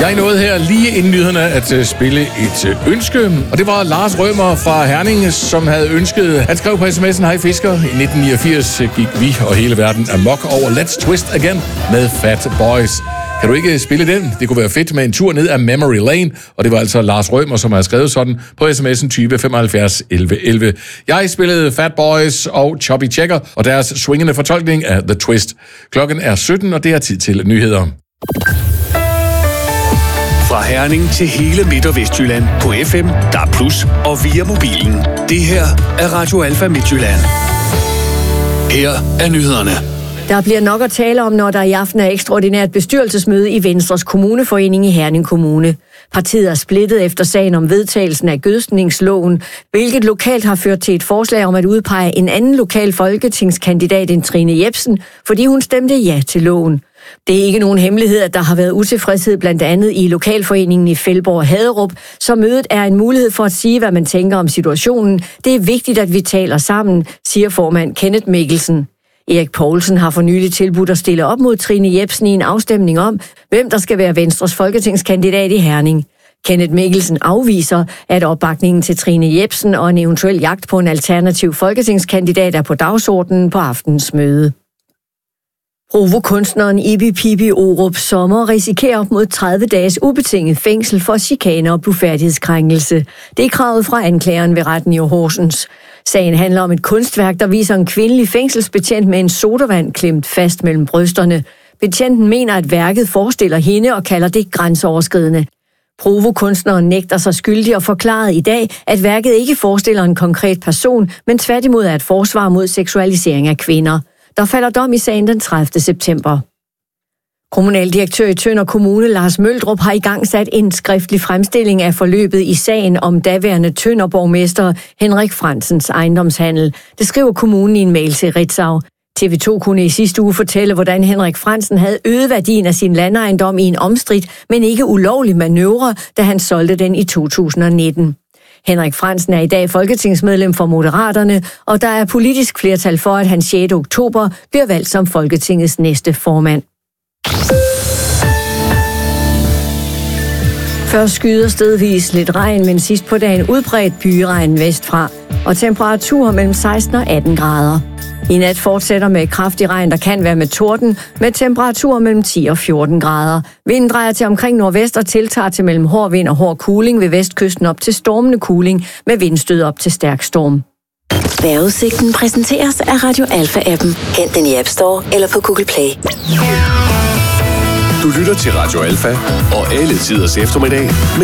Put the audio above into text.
Jeg nåede her lige inden nyhederne at spille et ønske, og det var Lars Rømer fra Herning, som havde ønsket. Han skrev på sms'en: Hej fisker, i 1989 gik vi og hele verden amok over Let's Twist Again med Fat Boys. Kan du ikke spille den? Det kunne være fedt med en tur ned ad Memory Lane, og det var altså Lars Rømer, som havde skrevet sådan på sms'en 20 75 11 11. Jeg spillede Fat Boys og Choppy Checker og deres swingende fortolkning af The Twist. Klokken er 17, og det er tid til nyheder. Fra Herning til hele Midt- og Vestjylland på FM, DAB+, og via mobilen. Det her er Radio Alfa Midtjylland. Her er nyhederne. Der bliver nok at tale om, når der i aften er ekstraordinært bestyrelsesmøde i Venstres kommuneforening i Herning Kommune. Partiet er splittet efter sagen om vedtagelsen af gødskningsloven, hvilket lokalt har ført til et forslag om at udpege en anden lokal folketingskandidat end Trine Jepsen, fordi hun stemte ja til loven. Det er ikke nogen hemmelighed, at der har været utilfredshed blandt andet i lokalforeningen i Fældborg Haderup, så mødet er en mulighed for at sige, hvad man tænker om situationen. Det er vigtigt, at vi taler sammen, siger formand Kenneth Mikkelsen. Erik Poulsen har for nylig tilbudt at stille op mod Trine Jepsen i en afstemning om, hvem der skal være Venstres folketingskandidat i Herning. Kenneth Mikkelsen afviser, at opbakningen til Trine Jepsen og en eventuel jagt på en alternativ folketingskandidat er på dagsordenen på aftens møde. Provokunstneren Ibi Pibi Orup Sommer risikerer op mod 30 dages ubetinget fængsel for chikane og blufærdighedskrænkelse. Det er kravet fra anklageren ved retten i Horsens. Sagen handler om et kunstværk, der viser en kvindelig fængselsbetjent med en sodavand klemt fast mellem brysterne. Betjenten mener, at værket forestiller hende og kalder det grænseoverskridende. Provokunstneren nægter sig skyldig og forklaret i dag, at værket ikke forestiller en konkret person, men tværtimod er et forsvar mod seksualisering af kvinder. Der falder dom i sagen den 30. september. Kommunaldirektør i Tønder Kommune, Lars Møldrup, har igangsat en skriftlig fremstilling af forløbet i sagen om daværende Tønderborgmester Henrik Fransens ejendomshandel. Det skriver kommunen i en mail til Ritzau. TV2 kunne i sidste uge fortælle, hvordan Henrik Fransen havde øget værdien af sin landejendom i en omstridt, men ikke ulovlig manøvre, da han solgte den i 2019. Henrik Fransen er i dag folketingsmedlem for Moderaterne, og der er politisk flertal for, at han 6. oktober bliver valgt som Folketingets næste formand. Først skyder stedvis lidt regn, men sidst på dagen udbredt byregn vestfra, og temperaturer mellem 16 og 18 grader. I nat fortsætter med kraftig regn, der kan være med torden, med temperaturer mellem 10 og 14 grader. Vinden drejer til omkring nordvest og tiltager til mellem hård vind og hård kuling ved vestkysten op til stormende kuling med vindstød op til stærk storm. Vejrudsigten præsenteres af Radio Alfa-appen. Hent den i App Store eller på Google Play. Du lytter til Radio Alfa og alle tiders eftermiddag med